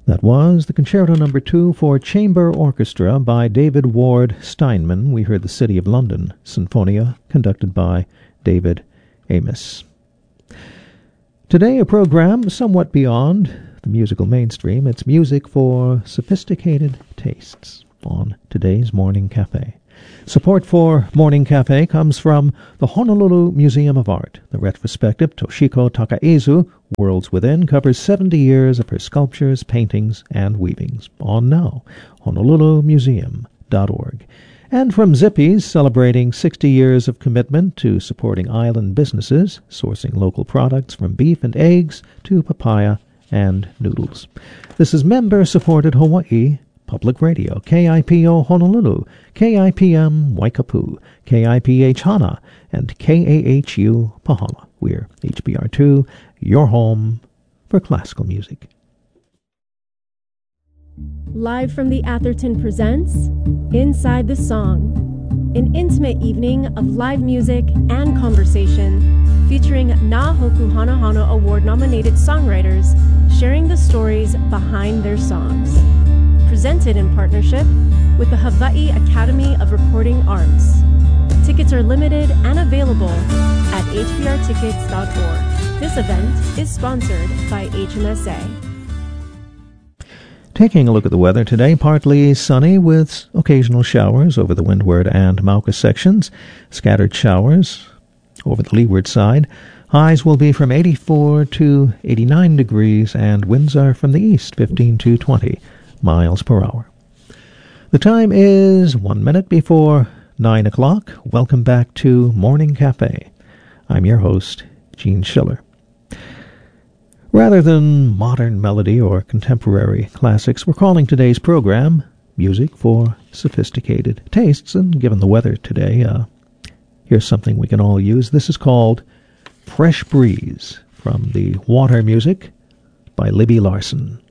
That was the Concerto No. 2 for Chamber Orchestra by David Ward Steinman. We heard the City of London Sinfonia, conducted by David Amos. Today, a program somewhat beyond the musical mainstream. It's music for sophisticated tastes on today's Morning Cafe. Support for Morning Cafe comes from the Honolulu Museum of Art. The retrospective Toshiko Takaizu, Worlds Within, covers 70 years of her sculptures, paintings, and weavings. On now, honolulumuseum.org. And from Zippy's, celebrating 60 years of commitment to supporting island businesses, sourcing local products from beef and eggs to papaya and noodles. This is member-supported Hawaii Public Radio, KIPO Honolulu, KIPM Waikapu, KIPH Hana, and KAHU Pahala. We're HBR2, your home for classical music. Live from the Atherton presents Inside the Song, an intimate evening of live music and conversation featuring Na Hoku Hana Hana Award-nominated songwriters sharing the stories behind their songs. Presented in partnership with the Hawaii Academy of Recording Arts. Tickets are limited and available at hbrtickets.org. This event is sponsored by HMSA. Taking a look at the weather today, partly sunny with occasional showers over the windward and Mauka sections, scattered showers over the leeward side. Highs will be from 84 to 89 degrees, and winds are from the east, 15 to 20 miles per hour. The time is 1 minute before 9 o'clock. Welcome back to Morning Cafe. I'm your host, Gene Schiller. Rather than modern melody or contemporary classics, we're calling today's program Music for Sophisticated Tastes. And given the weather today, here's something we can all use. This is called Fresh Breeze from the Water Music by Libby Larsen.